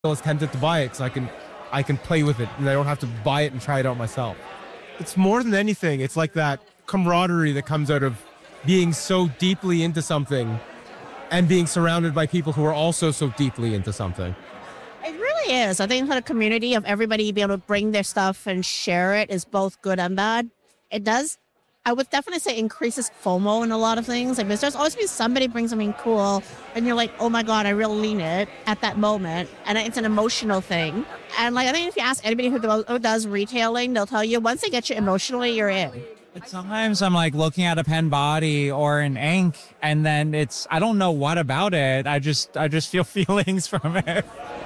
was tempted to buy it because I can play with it and I don't have to buy it and try it out myself. It's more than anything, it's like that camaraderie that comes out of being so deeply into something and being surrounded by people who are also so deeply into something. It really is. I think for the community of everybody being able to bring their stuff and share it is both good and bad. It does, I would definitely say, increases FOMO in a lot of things. Like, there's always been somebody bring something cool and you're like, oh my God, I really need it at that moment. And it's an emotional thing. And like, I think if you ask anybody who does retailing, they'll tell you once they get you emotionally, you're in. But sometimes I'm like looking at a pen body or an ink, and then I don't know what about it. I just feel feelings from it.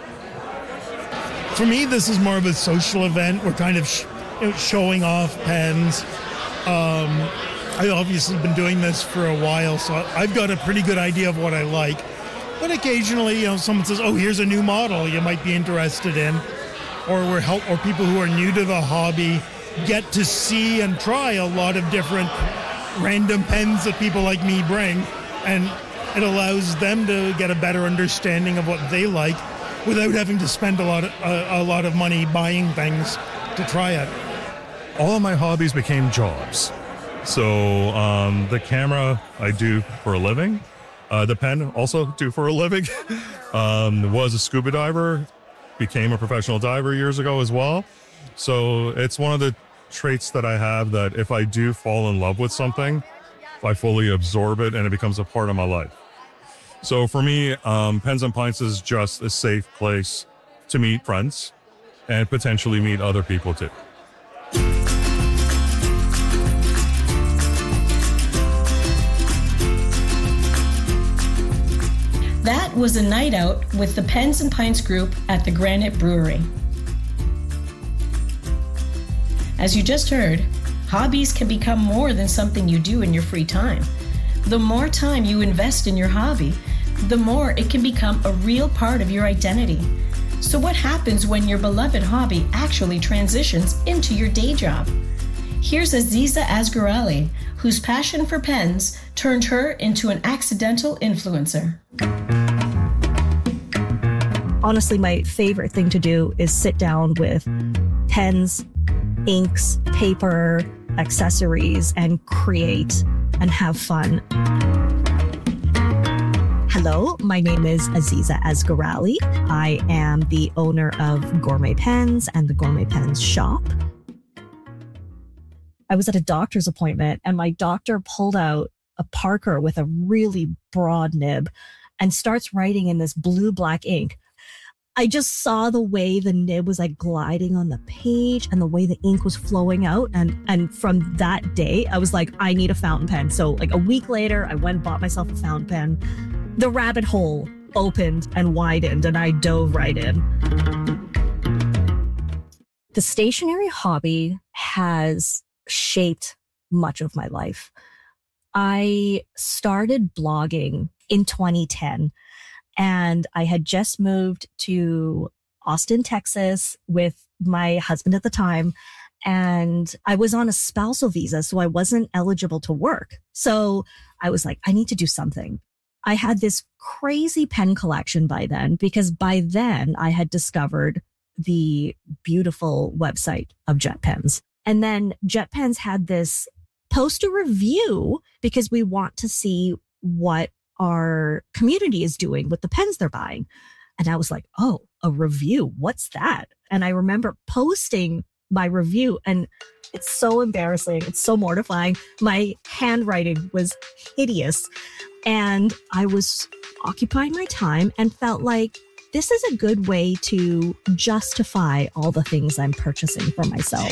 For me, this is more of a social event. We're kind of showing off pens. I've obviously been doing this for a while, so I've got a pretty good idea of what I like. But occasionally, someone says, oh, here's a new model you might be interested in. Or people who are new to the hobby get to see and try a lot of different random pens that people like me bring. And it allows them to get a better understanding of what they like without having to spend a lot of money buying things to try it. All of my hobbies became jobs. So the camera I do for a living. The pen also do for a living. Was a scuba diver, became a professional diver years ago as well. So it's one of the traits that I have that if I do fall in love with something, I fully absorb it and it becomes a part of my life. So for me, Pens and Pints is just a safe place to meet friends and potentially meet other people too. That was a night out with the Pens and Pints group at the Granite Brewery. As you just heard, hobbies can become more than something you do in your free time. The more time you invest in your hobby, the more it can become a real part of your identity. So what happens when your beloved hobby actually transitions into your day job? Here's Aziza Asghirali, whose passion for pens turned her into an accidental influencer. Honestly, my favorite thing to do is sit down with pens, inks, paper, accessories, and create and have fun. Hello, my name is Aziza Asghirali. I am the owner of Gourmet Pens and the Gourmet Pens shop. I was at a doctor's appointment and my doctor pulled out a Parker with a really broad nib and starts writing in this blue-black ink. I just saw the way the nib was like gliding on the page and the way the ink was flowing out. And from that day, I was like, I need a fountain pen. So like a week later, I went and bought myself a fountain pen. The rabbit hole opened and widened and I dove right in. The stationery hobby has shaped much of my life. I started blogging in 2010. And I had just moved to Austin, Texas with my husband at the time. And I was on a spousal visa, so I wasn't eligible to work. So I was like, I need to do something. I had this crazy pen collection by then, because by then I had discovered the beautiful website of JetPens. And then JetPens had this post a review because we want to see what our community is doing with the pens they're buying. And I was like, oh, a review. What's that? And I remember posting my review and it's so embarrassing. It's so mortifying. My handwriting was hideous and I was occupying my time and felt like this is a good way to justify all the things I'm purchasing for myself.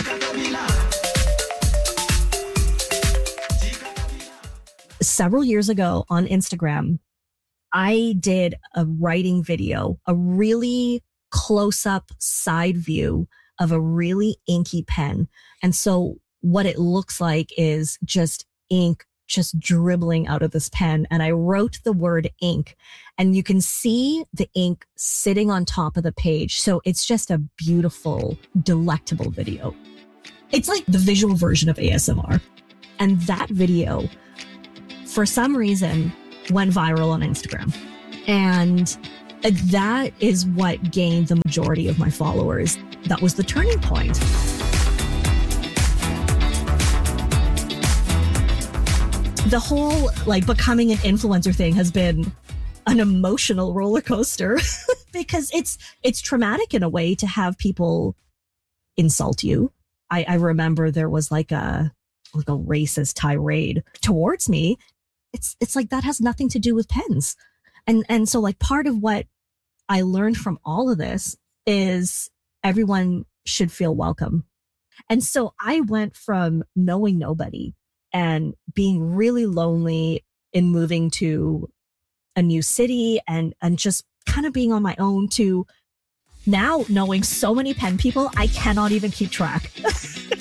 Several years ago on Instagram, I did a writing video, a really close-up side view of a really inky pen. And so what it looks like is just ink just dribbling out of this pen. And I wrote the word ink and you can see the ink sitting on top of the page. So it's just a beautiful, delectable video. It's like the visual version of ASMR. And that video, for some reason, went viral on Instagram. And That is what gained the majority of my followers. That was the turning point. The whole like becoming an influencer thing has been an emotional roller coaster because it's traumatic in a way to have people insult you. I remember there was like a racist tirade towards me. It's like that has nothing to do with pens. And so like part of what I learned from all of this is everyone should feel welcome. And so I went from knowing nobody and being really lonely in moving to a new city and just kind of being on my own to now knowing so many pen people, I cannot even keep track.